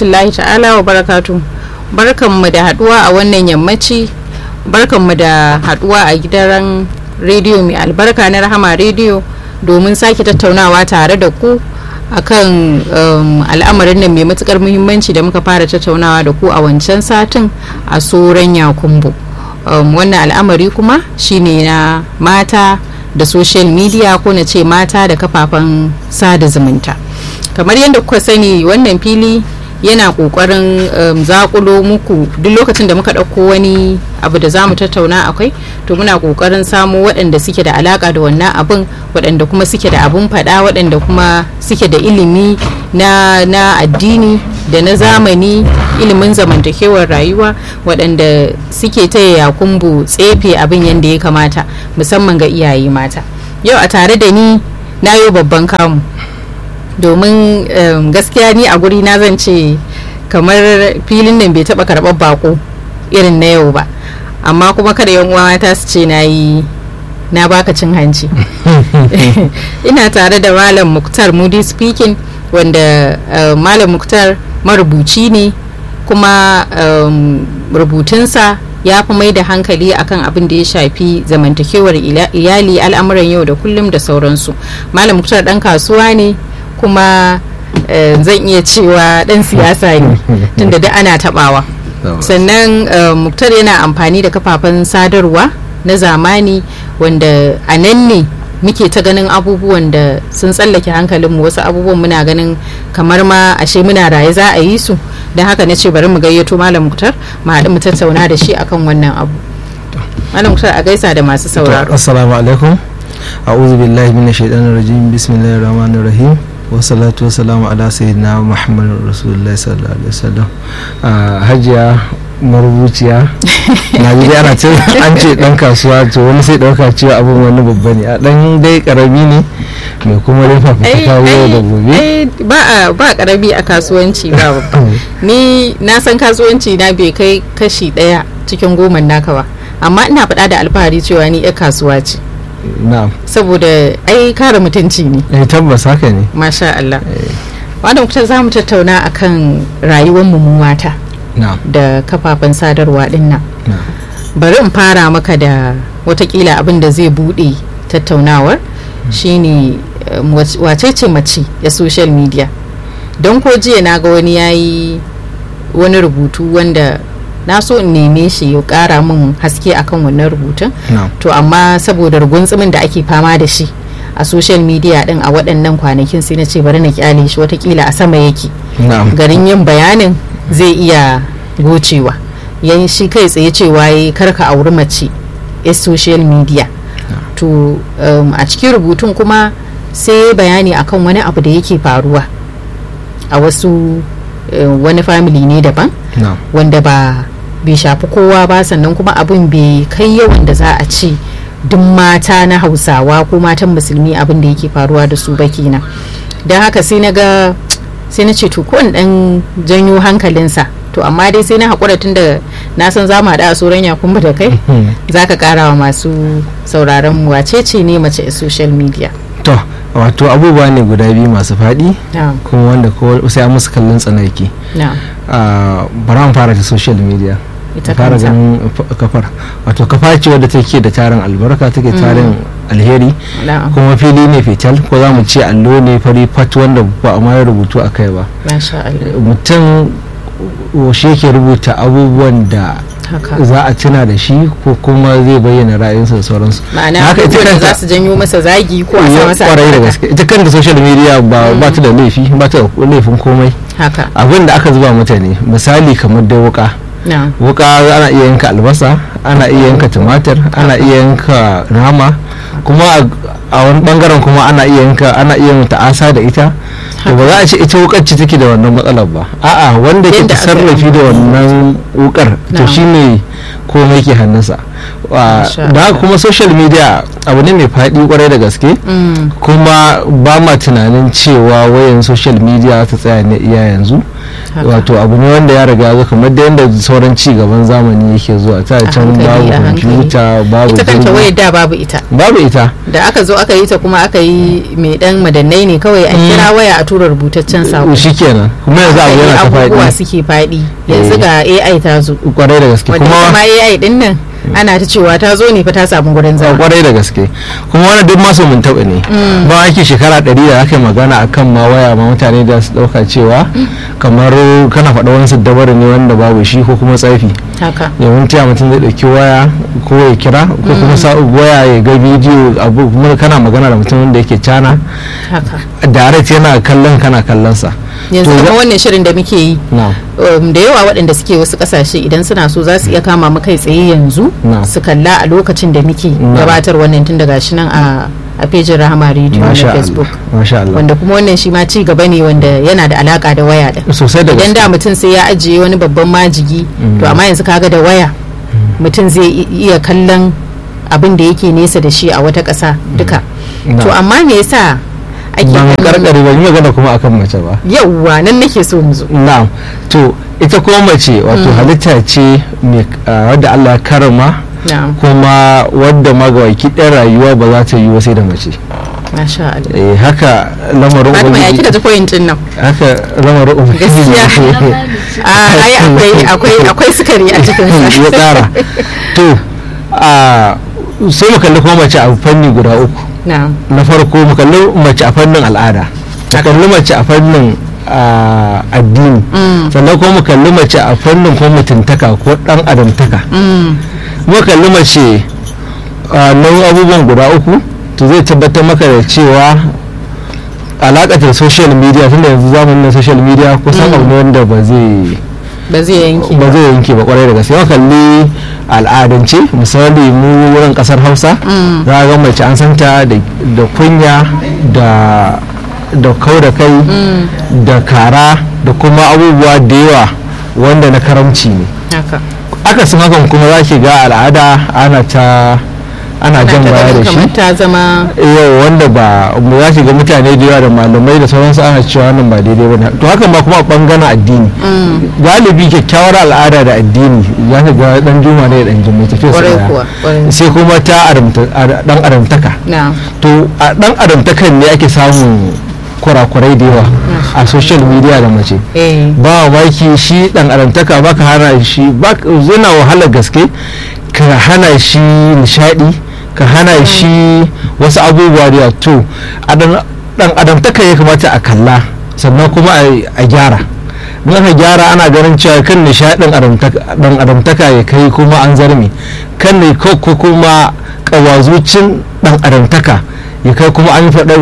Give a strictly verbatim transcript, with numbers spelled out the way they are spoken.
rahmatullahi ta'ala wa barakatu. Barkanmu da haduwa a wannan yammaci, barkanmu da haduwa a gidan rediyo mai albarka na Rahama rediyo domin sake tattaunawa tare da ku akan um, al'amarin nan mai matukar muhimmanci da muka fara tattaunawa da ku a wancan satin a Soran Yakumbo. Um, wannan al'amari kuma shine na mata da social media, ko na ce mata da kafafen sada zumunta. Kamar yadda kuka sani, wannan fili yana kokarin um, zakulo muku duk lokacin da muka ɗauko wani abu da zamu tattauna akwai, to muna kokarin samo waɗanda suke da alaka da wannan abin, waɗanda kuma suke da abun faɗa, waɗanda kuma suke da ilimi na, na addini da na zamani, ilimin zamantakewar rayuwa, waɗanda suke taya Yakumbo tsefe abin yadda ya kamata, musamman ga iyaye mata. Yau a tare da ni na yi babban kamu, domin um, gaskiya ni a guri na zan ce kamar filin nan bai taba karɓar bako irin na yau ba, amma kuma kada yan uwa mata su ce na yi na baka cin hanci. Ina tare da Malam Muktar Mudi speaking, wanda uh, Malam Muktar marubuci ne, kuma um, rubutunsa ya fi mai da hankali akan abin da ya shafi zamantakewar iyali, al'amuran yau da kullum da sauransu. Malam Muktar dan kasuwa ne, kuma uh, zan iya cewa dan siyasa ne tunda da ana tabawa. Sannan uh, Muktar yana amfani da kafafen sadarwa na zamani, wanda a nan ne muke ta ganin abubuwan da sun tsallake hankalinmu, wasu abubuwan muna ganin kamar ma ashe muna raye za a yi su. Don haka na ce bari mu gayyato Malam Muktar mu haɗu mu tattauna da shi akan wannan abu. Malam Muktar, a gaisa da masu sauraro. Assalamu alaikum, a'udhu billahi minash shaitanir rajim, bismillahir rahmanir rahim, wa salatu wa salamu ala sayyidina Muhammadin rasulullahi sallallahu alaihi wasallam. Hajiya marubuciya na ji dai ana ce an ce dan kasuwa, to wani sai dauka cewa abin wani babba ne, a dan dai karami ne mai kuma rufa fita yau da gobe. ba ba karami a kasuwanci ba babba. Ni na san kasuwanci na bai kai kashi daya cikin goma naka ba, amma ina faɗa da alfahari cewa ni yar kasuwa ce. Na'am, saboda ai kare mutunci ne. eh tabbas haka ne, masha Allah. Wanda kuka za mu tattauna akan rayuwar mu mata da kafafen sadarwa din nan. Bari in fara maka da watakila abin da zai bude tattaunawar shine wace ce mace ya social media. Don ko jiya na ga wani yayi wani rubutu wanda na so in neme shi ya kara min haske akan wannan rubutun, to amma saboda rugunzumin da ake fama da shi a social media din a waɗannan kwanakin, sai na ce bari na kyale shi, watakila a sama yake, garin yin bayanin zai iya gocewa. Yan shi kai tsaye cewa ya karka auri mace ya social media. To um, a cikin rubutun kuma sai bayani akan wani abu da yake faruwa a wasu uh, wani family ne daban, no. wanda ba bai shafi kowa ba, sannan kuma abin bai kai yawan da za a ce duk mata na Hausawa ko matan musulmi abin da yake faruwa da su ba kenan. Don haka sai na ga sai na ce to ko in dan janyo hankalinsa, to amma dai sai na haƙura tun da na san za mu haɗa a Soran Yakumbo da kai, za ka ƙara wa masu sauraron mu wace ce ne mace a social media. To wato abubuwa ne guda biyu masu faɗi, kuma wanda sai musu kallon tsanaki. Bara mu fara da social media, fara ganin kafar, wato kafa ce wadda take da tarin albarka, take tarin alheri, kuma fili ne fetal, ko za mu ce allo ne fari fat wanda ba a ma rubutu a kai ba. Mutum shi yake rubuta abubuwan da za a tuna da shi, ko kuma zai bayyana ra'ayinsa da sauransu. Ma'ana haka ita kanta za su janyo masa zagi ko a sa masa kwarai da gaske. Ita kanta social media ba ba ta da laifi, ba ta da laifin komai. Haka abin da aka zuba mutane, misali kamar da wuka. Wuka ana iya yanka albasa, ana iya yanka tumatir, ana iya yanka nama, kuma a wani bangaren kuma ana iya yanka ana iya yin ta'asa da ita. To ba za a ce ita wukar ce take da wannan matsalar ba, a'a wanda ke sarrafi da wannan wukar to shine komai ke hannunsa. Da kuma social media abu ne mai faɗi kwarai da gaske, kuma ba ma tunanin cewa wayan social media ta tsaya ne iya yanzu. Wato abu ne wanda ya riga zo kamar da yadda sauran ci gaban zamani yake zuwa, ta can babu kwamfuta, babu ita kanta wayar da babu ita babu ita da aka zo aka yi ta kuma aka yi mai dan madannai ne kawai an kira waya a tura rubutaccen sako shikenan, kuma yanzu abu yana ta faɗi, abubuwa suke faɗi yanzu ga A I ta zo kwarai da gaske, kuma A I din nan ana ta cewa ta zo ne fa ta samu gurin zama kwarai da gaske, kuma wani duk masu mun taɓa ne ba ake shekara ɗari da aka yi magana akan ma waya ma mutane da su ɗauka cewa kamar kana faɗa wani dabaru ne wanda babu shi ko kuma tsafi. Haka yawan tiya mutum zai ɗauki waya ko ya kira ko kuma sa waya ya ga bidiyo abu kuma kana magana da mutum wanda yake cana direct yana kallon kana kallon sa. Yanzu kuma wannan shirin da muke yi da yawa waɗanda suke wasu ƙasashe idan suna so za su iya kama mu kai tsaye yanzu su kalla a lokacin da muke gabatar wannan tun daga shi nan a a fejin Rahama Radio na Facebook, wanda kuma wannan shi ma ci gaba ne wanda yana da alaka da waya din sosai da idan da mutum sai ya ajiye wani babban majigi to amma yanzu kaga da waya mutum zai iya kallon abin da yake nesa da shi a wata ƙasa duka. To amma me yasa ake ban karkare ban yi magana kuma akan mace ba, yawwa nan nake so mu zo. Na'am, to ita kuma mace wato halitta ce wadda Allah ya karama kuma wadda magawaki ɗan rayuwa ba za ta yi sai da mace. Masha Allah. Eh haka lamarin ubangiji. Ba ya kika ji point din nan. Haka lamarin ubangiji. Gaskiya. Ah ai akwai akwai akwai sukari a cikin sa. Ya tsara. To a sai mu kalli kuma mace a fanni guda uku. Na'am. Na farko mu kalli mace a fannin al'ada. Mu kalli mace a fannin addini. Sannan kuma mu kalli mace a fannin kuma mutuntaka ko dan adamtaka. Mu kalli mace nan abubuwan guda uku to zai tabbatar maka da cewa alaƙatar social media tunda yanzu zamanin social media kusan abu ne wanda ba zai ba zai yanke ba zai yanke ba kwarai da gaske. Mu kalli al'adance misali mu wurin kasar Hausa za ga mace an santa da kunya da da kau da kai da kara da kuma abubuwa da yawa wanda na karamci ne. Aka sun hakan kuma za ki ga al'ada ana ta ana jan baya da shi ta zama yau wanda ba mu za ki ga mutane da yawa da malamai da sauransu ana cewa wannan ba daidai ba. To hakan ma kuma a bangaren addini galibi kyakkyawar al'ada da addini za ka ga dan juma ne da dan juma tafiya su sai kuma ta dan adamtaka. To a dan adamtakan ne ake samun kurakurai da yawa a social media da mace ba maki shi dan adamtaka baka hana shi zina wahalar gaske ka hana shi nishadi ka hana shi wasu abubuwa da to dan adamtaka ya kamata a kalla sannan kuma a gyara. Don aka gyara ana ganin cewa kan nishadin dan adamtaka ya kai kuma an zarme kan ne ko kuma kawazucin dan adamtaka ya kai kuma an faɗa